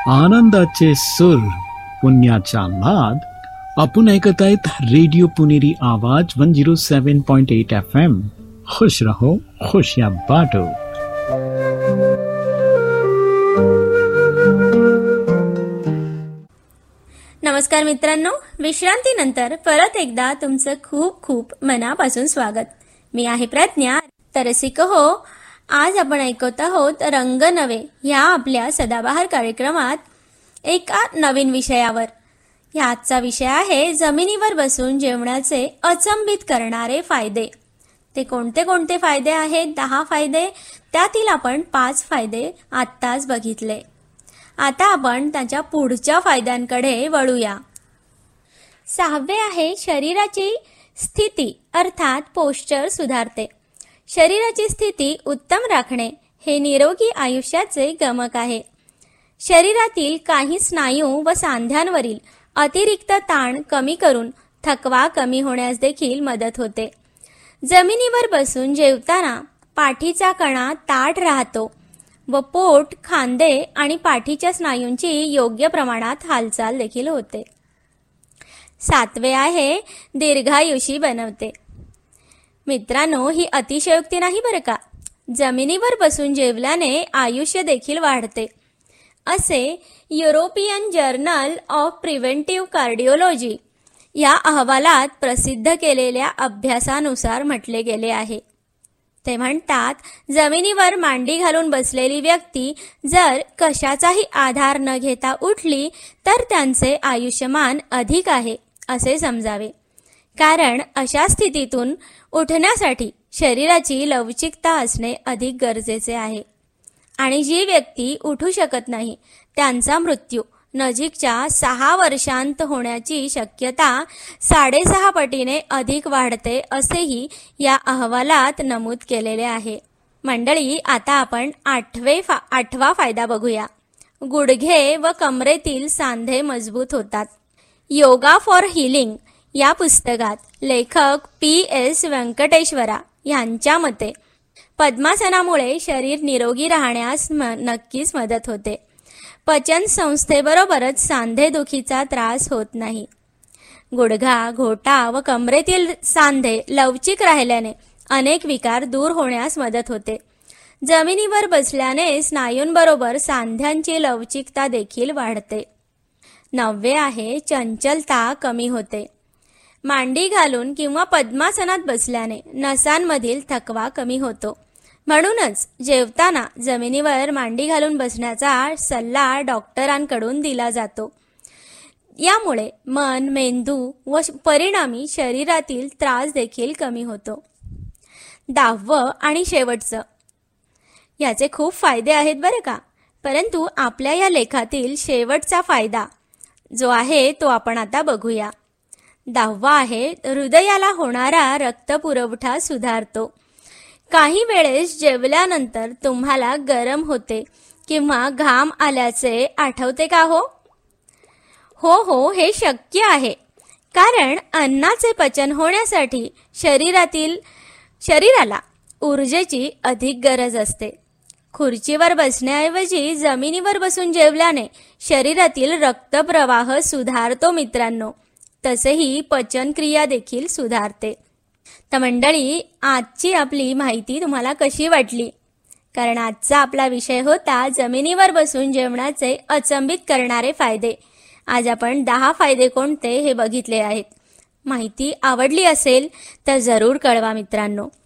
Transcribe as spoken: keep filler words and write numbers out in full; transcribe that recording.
आनंदाचे सूर पुण्याचा नाद आपण ऐकत आहेत रेडिओ पुणेरी आवाज वन झिरो सेवन पॉइंट एट एफ एम. खुश रहो खुशियां बांटो. नमस्कार मित्रांनो, विश्रांतीनंतर परत एकदा तुमचं खूप खूप मनापासून स्वागत. मी आहे प्रज्ञा. तर रसिक हो, आज आपण ऐकत आहोत रंग नवे ह्या आपल्या सदाबहार कार्यक्रमात एका नवीन विषयावर. ह्या आजचा विषय आहे जमिनीवर बसून जेवणाचे अचंबित करणारे फायदे. ते कोणते कोणते फायदे आहेत? दहा फायदे. त्यातील आपण पाच फायदे आत्ताच बघितले. आता आपण त्याच्या पुढच्या फायद्यांकडे वळूया. सहावे आहे शरीराची स्थिती अर्थात पोश्चर सुधारते. शरीराची स्थिती उत्तम राखणे हे निरोगी आयुष्याचे गमक आहे. शरीरातील काही स्नायू व सांध्यांवरील अतिरिक्त ताण कमी करून थकवा कमी होण्यास देखील मदत होते. जमिनीवर बसून जेवताना पाठीचा कणा ताठ राहतो व पोट, खांदे आणि पाठीच्या स्नायूंची योग्य प्रमाणात हालचाल देखील होते. सातवे आहे दीर्घायुषी बनवते. मित्रांनो, ही अतिशयोक्ती नाही बरं का. जमिनीवर बसून जेवल्याने आयुष्य देखील वाढते असे European journal of preventive cardiology या अहवालात प्रसिद्ध केलेल्या अभ्यासानुसार म्हटले गेले आहे. ते म्हणतात, जमिनीवर मांडी घालून बसलेली व्यक्ती जर कशाचाही आधार न घेता उठली तर त्यांचे आयुष्यमान अधिक आहे असे समजावे. कारण अशा स्थितीतून उठण्यासाठी शरीराची लवचिकता असणे अधिक गरजेचे आहे. आणि जी व्यक्ती उठू शकत नाही त्यांचा मृत्यू नजीकच्या सहा वर्षांत होण्याची शक्यता साडेसहा पटीने अधिक वाढते असेही या अहवालात नमूद केलेले आहे. मंडळी, आता आपण आठवे फा आठवा फायदा बघूया. गुडघे व कमरेतील सांधे मजबूत होतात. योगा फॉर हिलिंग या पुस्तकात लेखक पी एस व्यंकटेश्वरा यांच्या मते पद्मासनामुळे शरीर निरोगी राहण्यास नक्कीच मदत होते. पचन संस्थेबरोबरच सांधेदुखीचा त्रास होत नाही. गुडघा, घोटा व कमरेतील सांधे लवचिक राहिल्याने अनेक विकार दूर होण्यास मदत होते. जमिनीवर बसल्याने स्नायूंबरोबर सांध्यांची लवचिकता देखील वाढते. नववे आहे चंचलता कमी होते. मांडी घालून किंवा पद्मासनात बसल्याने नसांमधील थकवा कमी होतो. म्हणूनच जेवताना जमिनीवर मांडी घालून बसण्याचा सल्ला डॉक्टरांकडून दिला जातो. यामुळे मन, मेंदू व परिणामी शरीरातील त्रास देखील कमी होतो. दहावं आणि शेवटचं, याचे खूप फायदे आहेत बरं का. परंतु आपल्या या लेखातील शेवटचा फायदा जो आहे तो आपण आता बघूया. दहावा आहे हृदयाला होणारा रक्तपुरवठा सुधारतो. काही वेळेस जेवल्यानंतर तुम्हाला गरम होते किंवा घाम आल्याचे आठवते का हो? हो हो हे शक्य आहे. कारण अन्नाचे पचन होण्यासाठी शरीरातील शरीराला ऊर्जेची अधिक गरज असते. खुर्चीवर बसण्याऐवजी जमिनीवर बसून जेवल्याने शरीरातील रक्तप्रवाह सुधारतो मित्रांनो. तसेही पचनक्रिया देखील सुधारते. तर मंडळी, आजची आपली माहिती तुम्हाला कशी वाटली? कारण आजचा आपला विषय होता जमिनीवर बसून जेवणाचे अचंबित करणारे फायदे. आज आपण दहा फायदे कोणते हे बघितले आहेत. माहिती आवडली असेल तर जरूर कळवा मित्रांनो.